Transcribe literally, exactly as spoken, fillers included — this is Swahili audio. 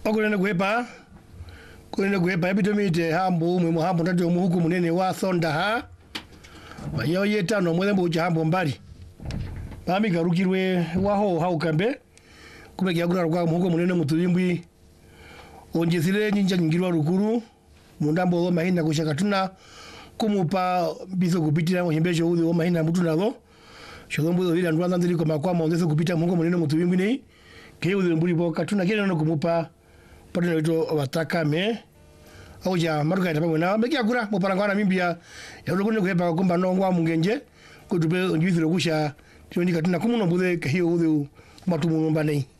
Okulene kwepa kulene kwepa ebitomite hambo umwe muhambo ndati omuhuku munene wa Thonda ha bayo yetano mwelembo jambo mbali bami garukirwe waho haukambe kubegya gura kwa muhuku munene mutulimbwi onjezire nyinja nyingirwa rukuru mundambo lo mahina kushakatuna kumupa bizo kupitira ngo himbejo uli wo mahina mutuna lo shozombo lo ila ndwanza ndiko makwama onzezo kupita muhuku munene mutulimbwi nei ke uli mbuli bo katuna kile no kumupa pone wito watakame auja maruka ita pamwe mekia kura muparangwana mimbia ya lokune kwepa komba nongwa mungenje kutube onjiziro kusha tioni katina kumuno bude ke hiyo udu matumu mbane